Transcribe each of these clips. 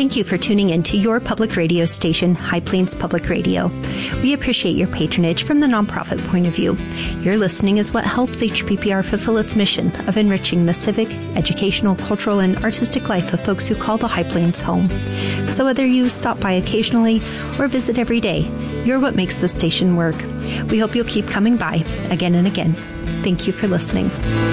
Thank you for tuning in to your public radio station, High Plains Public Radio. We appreciate your patronage from the nonprofit point of view. Your listening is what helps HPPR fulfill its mission of enriching the civic, educational, cultural, and artistic life of folks who call the High Plains home. So whether you stop by occasionally or visit every day, you're what makes the station work. We hope you'll keep coming by again and again. Thank you for listening.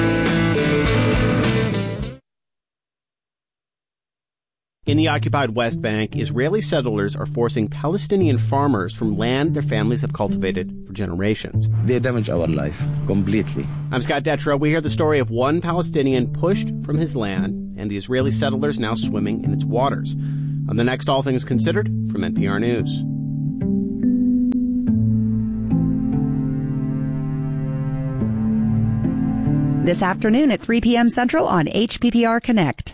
In the occupied West Bank, Israeli settlers are forcing Palestinian farmers from land their families have cultivated for generations. They damage our life completely. I'm Scott Detrow. We hear the story of one Palestinian pushed from his land and the Israeli settlers now swimming in its waters. On the next All Things Considered from NPR News. This afternoon at 3 p.m. Central on HPPR Connect.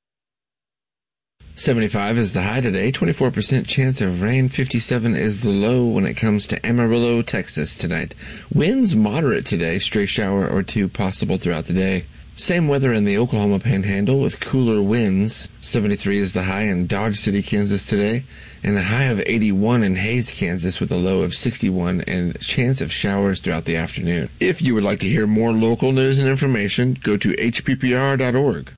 75 is the high today, 24% chance of rain, 57 is the low when it comes to Amarillo, Texas tonight. Winds moderate today, stray shower or two possible throughout the day. Same weather in the Oklahoma Panhandle with cooler winds. 73 is the high in Dodge City, Kansas today, and a high of 81 in Hays, Kansas with a low of 61 and chance of showers throughout the afternoon. If you would like to hear more local news and information, go to hppr.org.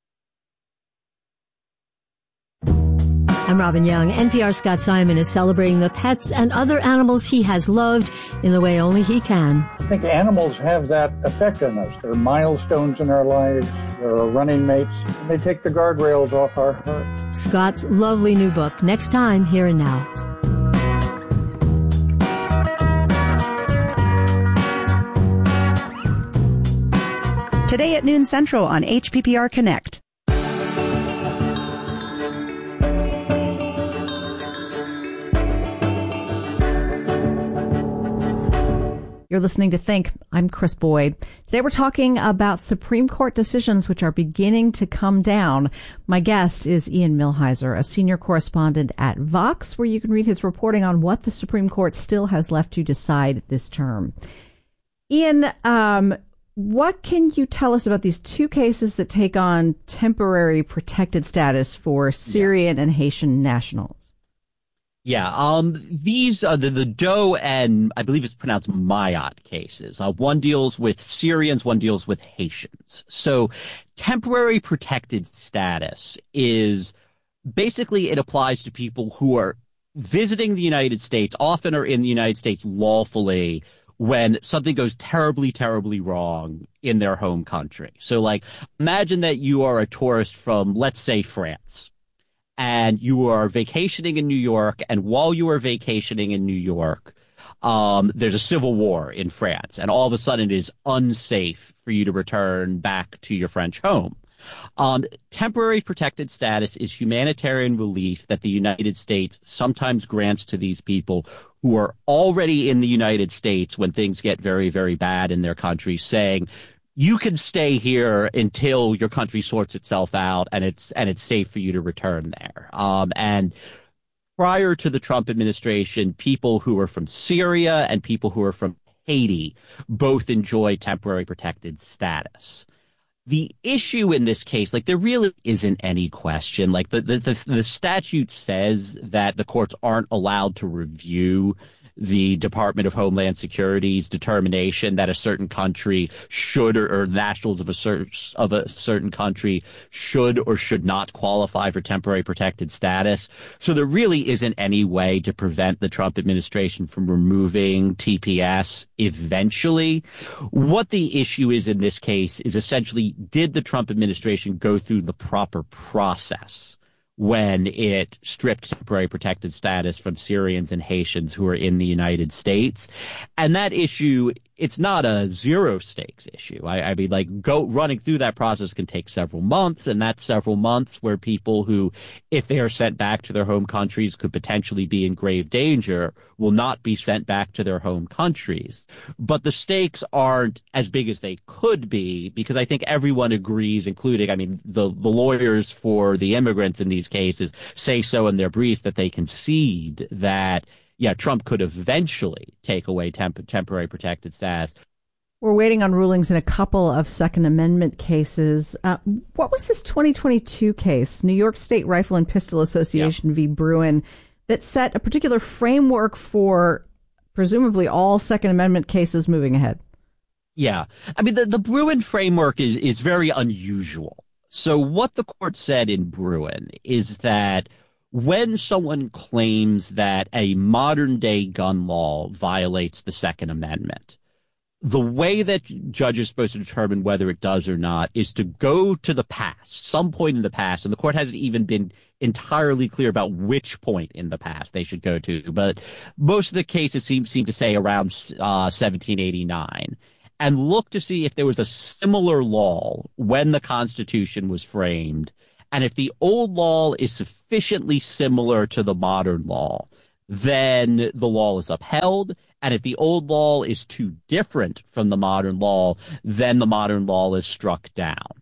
I'm Robin Young. NPR's Scott Simon is celebrating the pets and other animals he has loved in the way only he can. I think animals have that effect on us. They're milestones in our lives. They're our running mates. And they take the guardrails off our heart. Scott's lovely new book, next time, Here and Now. Today at noon Central on HPPR Connect. You're listening to Think. I'm Chris Boyd. Today we're talking about Supreme Court decisions which are beginning to come down. My guest is Ian Millhiser, a senior correspondent at Vox, where you can read his reporting on what the Supreme Court still has left to decide this term. Ian, what can you tell us about these two cases that take on temporary protected status for Syrian and Haitian nationals? Yeah, these are the Doe and I believe it's pronounced Mayotte cases. One deals with Syrians, one deals with Haitians. So temporary protected status is basically it applies to people who are visiting the United States, often are in the United States lawfully when something goes terribly, terribly wrong in their home country. So like imagine that you are a tourist from, let's say, France. And you are vacationing in New York, and while you are vacationing in New York, there's a civil war in France, and all of a sudden it is unsafe for you to return back to your French home. Temporary protected status is humanitarian relief that the United States sometimes grants to these people who are already in the United States when things get very, very bad in their country, saying, you can stay here until your country sorts itself out and it's safe for you to return there. And prior to the Trump administration, people who are from Syria and people who are from Haiti both enjoy temporary protected status. The issue in this case, like there really isn't any question. Like the statute says that the courts aren't allowed to review the Department of Homeland Security's determination that a certain country should or nationals of a certain country should or should not qualify for temporary protected status. So there really isn't any way to prevent the Trump administration from removing TPS eventually. What the issue is in this case is essentially, did the Trump administration go through the proper process when it stripped temporary protected status from Syrians and Haitians who are in the United States? And that issue, it's not a zero stakes issue. I mean, like running through that process can take several months, and that's several months where people who, if they are sent back to their home countries, could potentially be in grave danger, will not be sent back to their home countries. But the stakes aren't as big as they could be, because I think everyone agrees, including, I mean, the lawyers for the immigrants in these cases say so in their brief, that they concede that, yeah, Trump could eventually take away temporary protected status. We're waiting on rulings in a couple of Second Amendment cases. What was this 2022 case, New York State Rifle and Pistol Association v. Bruen, that set a particular framework for presumably all Second Amendment cases moving ahead? Yeah. I mean, the Bruen framework is very unusual. So what the court said in Bruen is that when someone claims that a modern-day gun law violates the Second Amendment, the way that judges are supposed to determine whether it does or not is to go to the past, some point in the past, and the court hasn't even been entirely clear about which point in the past they should go to, but most of the cases seem to say around 1789, and look to see if there was a similar law when the Constitution was framed, and if the old law is sufficiently similar to the modern law, then the law is upheld. And if the old law is too different from the modern law, then the modern law is struck down.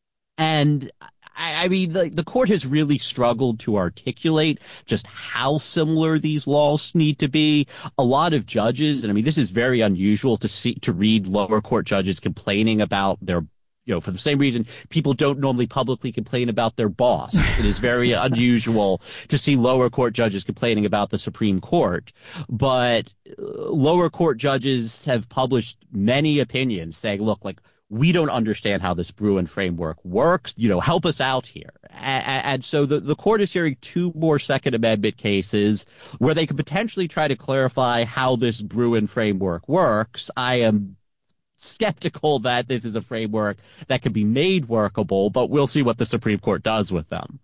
And I mean, the court has really struggled to articulate just how similar these laws need to be. A lot of judges, and I mean, this is very unusual to read lower court judges complaining about their, for the same reason people don't normally publicly complain about their boss. It is very unusual to see lower court judges complaining about the Supreme Court. But lower court judges have published many opinions saying, look, like, we don't understand how this Bruen framework works. Help us out here. And so the court is hearing two more Second Amendment cases where they could potentially try to clarify how this Bruen framework works. I am skeptical that this is a framework that can be made workable, but we'll see what the Supreme Court does with them.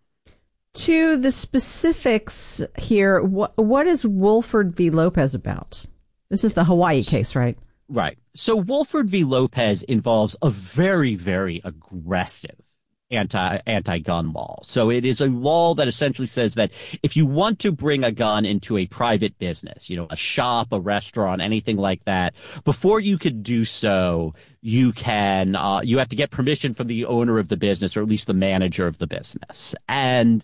To the specifics here, what is Woolford v. Lopez about? This is the Hawaii case, right? Right. So Woolford v. Lopez involves a very, very aggressive anti-gun law. So it is a law that essentially says that if you want to bring a gun into a private business, a shop, a restaurant, anything like that, before you could do so, you have to get permission from the owner of the business, or at least the manager of the business. And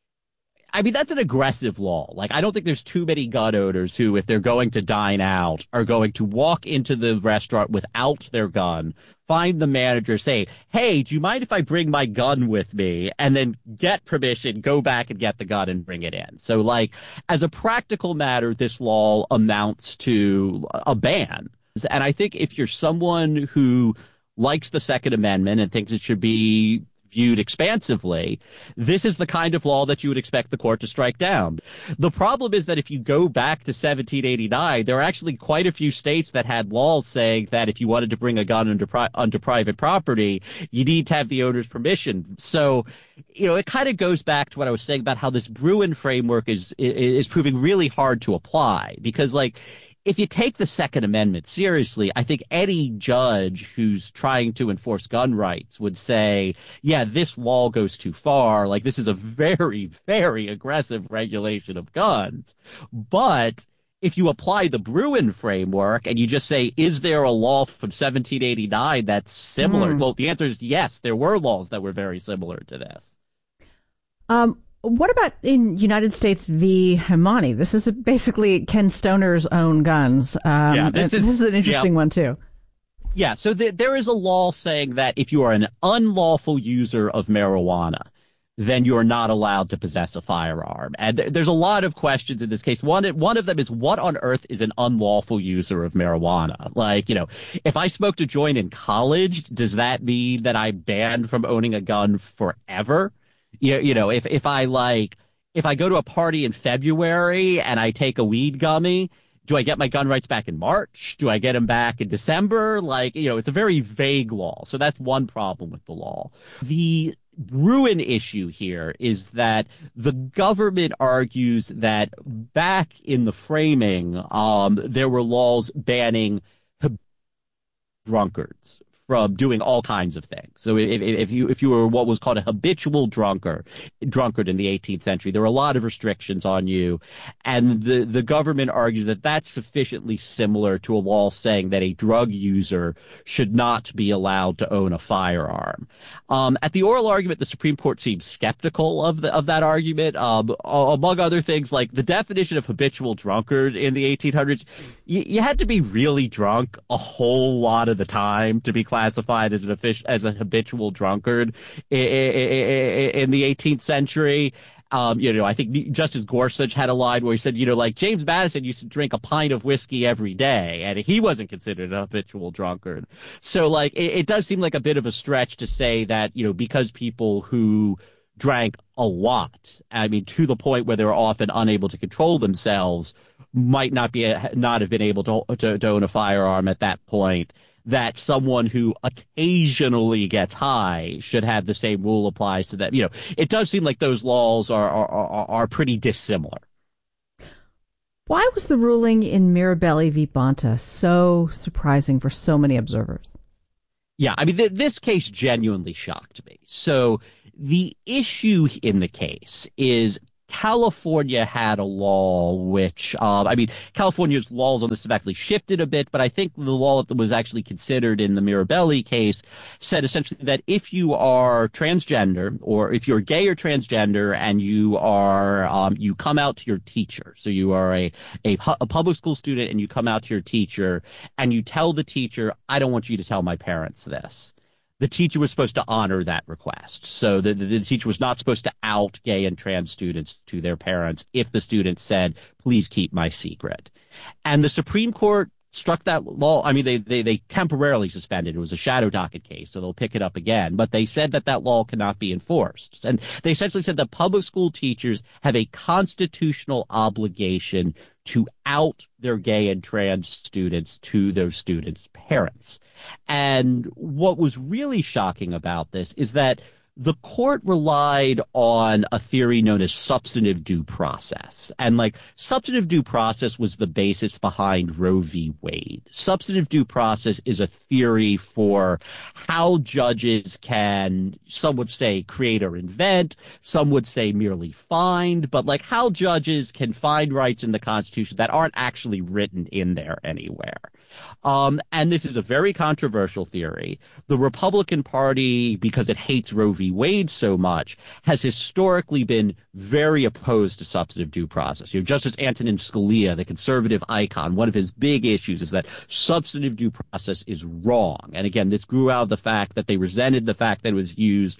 I mean, that's an aggressive law. Like, I don't think there's too many gun owners who, if they're going to dine out, are going to walk into the restaurant without their gun, find the manager, say, hey, do you mind if I bring my gun with me? And then get permission, go back and get the gun and bring it in. So, like, as a practical matter, this law amounts to a ban. And I think if you're someone who likes the Second Amendment and thinks it should be viewed expansively, this is the kind of law that you would expect the court to strike down. The problem is that if you go back to 1789, there are actually quite a few states that had laws saying that if you wanted to bring a gun onto private property, you need to have the owner's permission. So, it kind of goes back to what I was saying about how this Bruen framework is proving really hard to apply, because, like, if you take the Second Amendment seriously, I think any judge who's trying to enforce gun rights would say, yeah, this law goes too far. Like, this is a very, very aggressive regulation of guns. But if you apply the Bruen framework and you just say, is there a law from 1789 that's similar? Well, the answer is yes, there were laws that were very similar to this. What about in United States v. Himani? This is basically Ken Stoner's own guns. This is an interesting one, too. Yeah, so there is a law saying that if you are an unlawful user of marijuana, then you are not allowed to possess a firearm. And there's a lot of questions in this case. One of them is, what on earth is an unlawful user of marijuana? Like, if I smoked a joint in college, does that mean that I'm banned from owning a gun forever? If I go to a party in February and I take a weed gummy, do I get my gun rights back in March? Do I get them back in December? It's a very vague law. So that's one problem with the law. The Bruen issue here is that the government argues that back in the framing, there were laws banning drunkards from doing all kinds of things. So if you were what was called a habitual drunkard in the 18th century, there were a lot of restrictions on you, and the government argues that that's sufficiently similar to a law saying that a drug user should not be allowed to own a firearm. At the oral argument, the Supreme Court seemed skeptical of that argument, among other things, like the definition of habitual drunkard in the 1800s. You had to be really drunk a whole lot of the time to be classified as a habitual drunkard in the 18th century. I think Justice Gorsuch had a line where he said, like James Madison used to drink a pint of whiskey every day, and he wasn't considered a habitual drunkard. So, like, it does seem like a bit of a stretch to say that, because people who drank a lot, I mean, to the point where they were often unable to control themselves, might not have been able to own a firearm at that point, that someone who occasionally gets high should have the same rule applies to them. It does seem like those laws are pretty dissimilar. Why was the ruling in Mirabelli v. Bonta so surprising for so many observers? Yeah, I mean, this case genuinely shocked me. So the issue in the case is California had a law which, California's laws on this have actually shifted a bit, but I think the law that was actually considered in the Mirabelli case said essentially that if you are transgender, or if you're gay or transgender, and you are, you come out to your teacher, so you are a public school student and you come out to your teacher and you tell the teacher, I don't want you to tell my parents this. The teacher was supposed to honor that request. So the teacher was not supposed to out gay and trans students to their parents if the student said, please keep my secret. And the Supreme Court struck that law. I mean, they temporarily suspended. It was a shadow docket case, so they'll pick it up again. But they said that law cannot be enforced. And they essentially said that public school teachers have a constitutional obligation to out their gay and trans students to their students' parents. And what was really shocking about this is that the court relied on a theory known as substantive due process. And substantive due process was the basis behind Roe v. Wade. Substantive due process is a theory for how judges can, some would say, create or invent, some would say merely find, but how judges can find rights in the Constitution that aren't actually written in there anywhere. And this is a very controversial theory. The Republican Party, because it hates Roe v. Wade so much, has historically been very opposed to substantive due process. Justice Antonin Scalia, the conservative icon, one of his big issues is that substantive due process is wrong. And again, this grew out of the fact that they resented the fact that it was used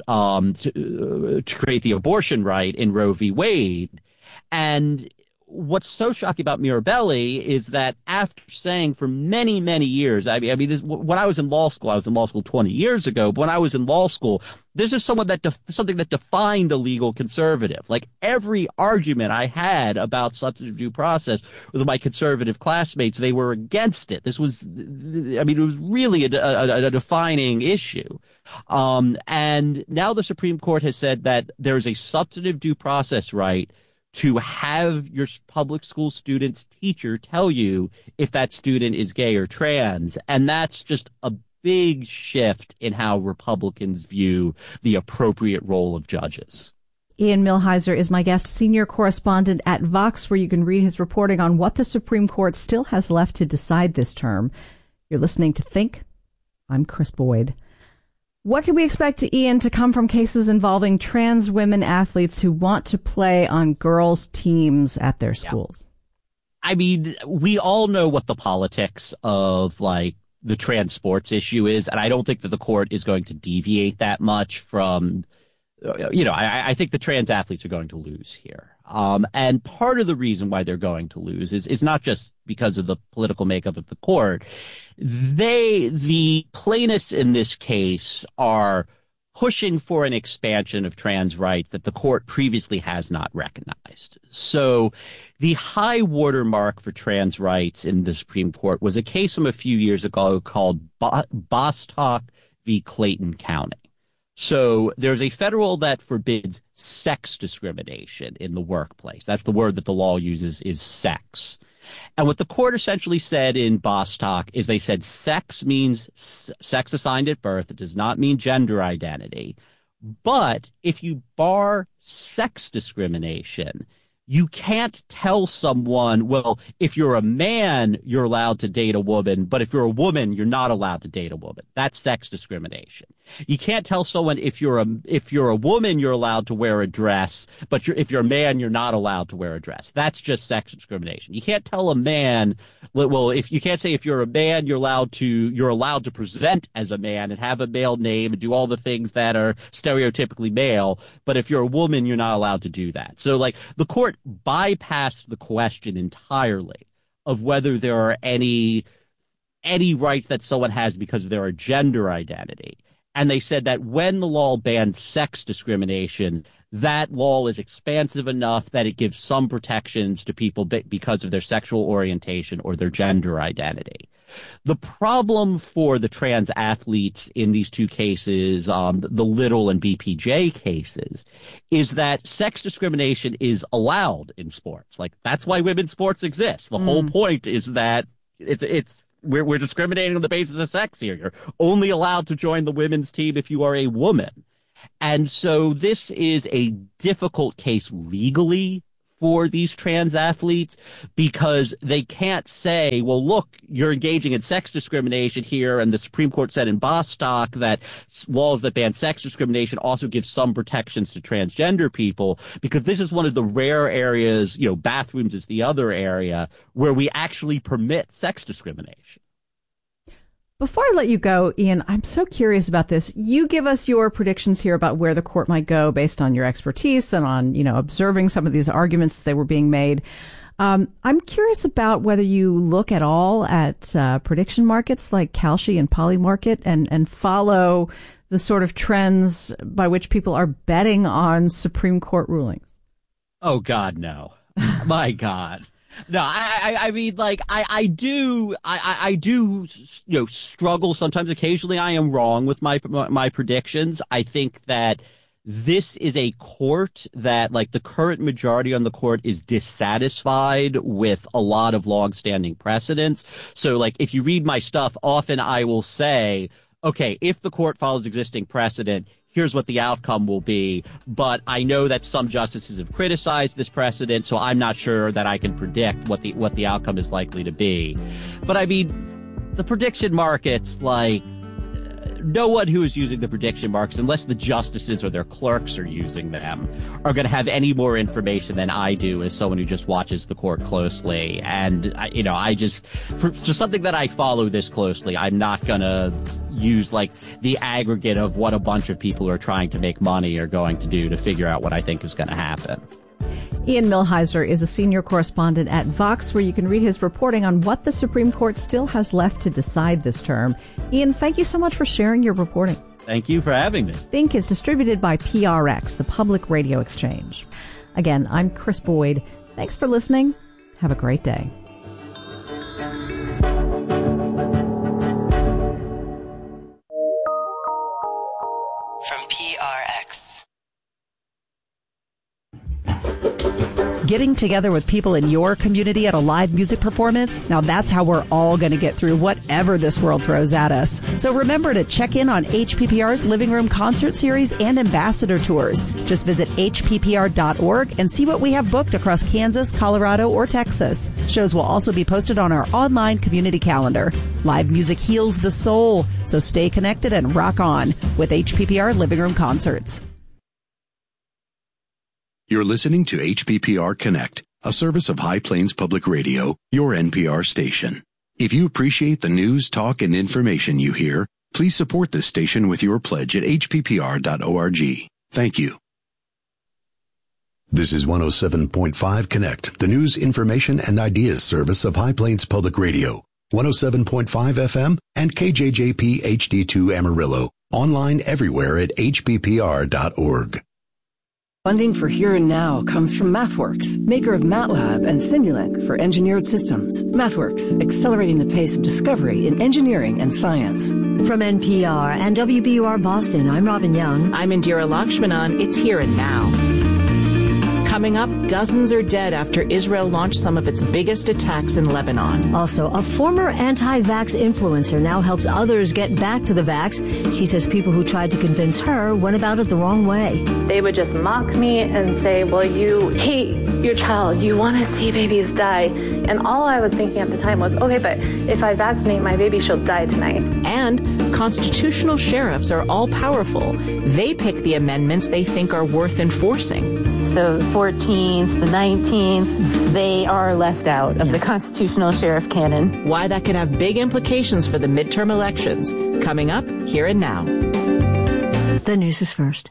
to create the abortion right in Roe v. Wade. And what's so shocking about Mirabelli is that after saying for many, many years, when I was in law school 20 years ago, but when I was in law school, this is something that defined a legal conservative. Every argument I had about substantive due process with my conservative classmates, they were against it. This was, it was really a defining issue. And now the Supreme Court has said that there's a substantive due process right to have your public school student's teacher tell you if that student is gay or trans. And that's just a big shift in how Republicans view the appropriate role of judges. Ian Millhiser is my guest, senior correspondent at Vox, where you can read his reporting on what the Supreme Court still has left to decide this term. You're listening to Think. I'm Chris Boyd. What can we expect, Ian, to come from cases involving trans women athletes who want to play on girls' teams at their schools? I mean, we all know what the politics of the trans sports issue is, and I don't think that the court is going to deviate that much from, I think the trans athletes are going to lose here. And part of the reason why they're going to lose is not just because of the political makeup of the court. The plaintiffs in this case are pushing for an expansion of trans rights that the court previously has not recognized. So the high watermark for trans rights in the Supreme Court was a case from a few years ago called Bostock v. Clayton County. So there's a federal that forbids sex discrimination in the workplace. That's the word that the law uses, is sex. And what the court essentially said in Bostock is they said sex means sex assigned at birth. It does not mean gender identity. But if you bar sex discrimination, you can't tell someone, well, if you're a man, you're allowed to date a woman, but if you're a woman, you're not allowed to date a woman. That's sex discrimination. You can't tell someone if you're a woman, you're allowed to wear a dress, but if you're a man, you're not allowed to wear a dress. That's just sex discrimination. You can't tell a man, well, if you can't say if you're a man, you're allowed to present as a man and have a male name and do all the things that are stereotypically male, but if you're a woman, you're not allowed to do that. So like the court bypassed the question entirely of whether there are any rights that someone has because of their gender identity. And they said that when the law bans sex discrimination, that law is expansive enough that it gives some protections to people because of their sexual orientation or their gender identity. The problem for the trans athletes in these two cases, the Little and BPJ cases, is that sex discrimination is allowed in sports. Like, that's why women's sports exist. The whole point is that we're discriminating on the basis of sex here. You're only allowed to join the women's team if you are a woman. And so this is a difficult case legally for these trans athletes because they can't say, well, look, you're engaging in sex discrimination here, and the Supreme Court said in Bostock that laws that ban sex discrimination also give some protections to transgender people, because this is one of the rare areas, bathrooms is the other area, where we actually permit sex discrimination. Before I let you go, Ian, I'm so curious about this. You give us your predictions here about where the court might go based on your expertise and on, observing some of these arguments that were being made. I'm curious about whether you look at all at prediction markets like Kalshi and Polymarket and follow the sort of trends by which people are betting on Supreme Court rulings. Oh, God, no. My God. No, I mean, like, I do struggle sometimes. Occasionally I am wrong with my predictions. I think that this is a court that, like, the current majority on the court is dissatisfied with a lot of longstanding precedents. So, like, if you read my stuff, often I will say, okay, if the court follows existing precedent, here's what the outcome will be. But I know that some justices have criticized this precedent, so I'm not sure that I can predict what the outcome is likely to be. But I mean, the prediction markets, like, no one who is using the prediction markets, unless the justices or their clerks are using them, are going to have any more information than I do as someone who just watches the court closely. And, for something that I follow this closely, I'm not going to use, like, the aggregate of what a bunch of people who are trying to make money are going to do to figure out what I think is going to happen. Ian Millhiser is a senior correspondent at Vox, where you can read his reporting on what the Supreme Court still has left to decide this term. Ian, thank you so much for sharing your reporting. Thank you for having me. Think is distributed by PRX, the Public Radio Exchange. Again, I'm Chris Boyd. Thanks for listening. Have a great day. From PRX. Getting together with people in your community at a live music performance, now that's how we're all going to get through whatever this world throws at us. So remember to check in on HPPR's Living Room Concert Series and Ambassador Tours. Just visit hppr.org and see what we have booked across Kansas, Colorado, or Texas. Shows will also be posted on our online community calendar. Live music heals the soul, so stay connected and rock on with HPPR Living Room Concerts. You're listening to HPPR Connect, a service of High Plains Public Radio, your NPR station. If you appreciate the news, talk, and information you hear, please support this station with your pledge at hppr.org. Thank you. This is 107.5 Connect, the news, information, and ideas service of High Plains Public Radio, 107.5 FM and KJJP HD2 Amarillo, online everywhere at hppr.org. Funding for Here and Now comes from MathWorks, maker of MATLAB and Simulink for engineered systems. MathWorks, accelerating the pace of discovery in engineering and science. From NPR and WBUR Boston, I'm Robin Young. I'm Indira Lakshmanan. It's Here and Now. Coming up, dozens are dead after Israel launched some of its biggest attacks in Lebanon. Also, a former anti-vax influencer now helps others get back to the vax. She says people who tried to convince her went about it the wrong way. They would just mock me and say, well, you hate your child. You want to see babies die. And all I was thinking at the time was, okay, but if I vaccinate my baby, she'll die tonight. And constitutional sheriffs are all powerful. They pick the amendments they think are worth enforcing. So the 14th, the 19th, they are left out of the constitutional sheriff canon. Why that could have big implications for the midterm elections. Coming up, Here and Now. The news is first.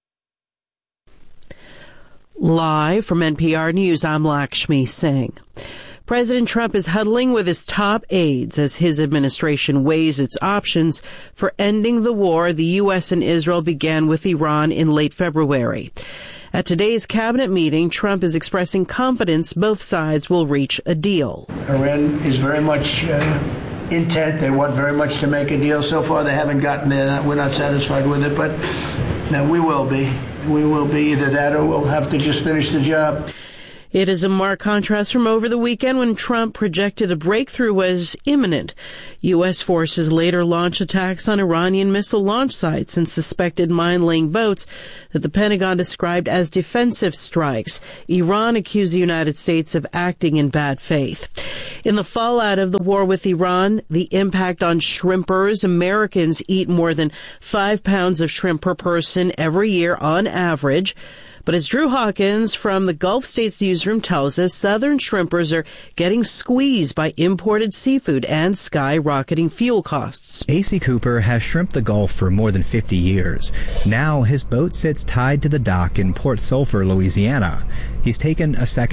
Live from NPR News, I'm Lakshmi Singh. President Trump is huddling with his top aides as his administration weighs its options for ending the war the U.S. and Israel began with Iran in late February. At today's cabinet meeting, Trump is expressing confidence both sides will reach a deal. Iran is very much intent. They want very much to make a deal. So far, they haven't gotten there. We're not satisfied with it, but no, we will be. We will be either that or we'll have to just finish the job. It is a marked contrast from over the weekend when Trump projected a breakthrough was imminent. U.S. forces later launched attacks on Iranian missile launch sites and suspected mine-laying boats that the Pentagon described as defensive strikes. Iran accused the United States of acting in bad faith. In the fallout of the war with Iran, the impact on shrimpers, Americans eat more than 5 pounds of shrimp per person every year on average. But as Drew Hawkins from the Gulf States newsroom tells us, Southern shrimpers are getting squeezed by imported seafood and skyrocketing fuel costs. A.C. Cooper has shrimped the Gulf for more than 50 years. Now his boat sits tied to the dock in Port Sulphur, Louisiana. He's taken a second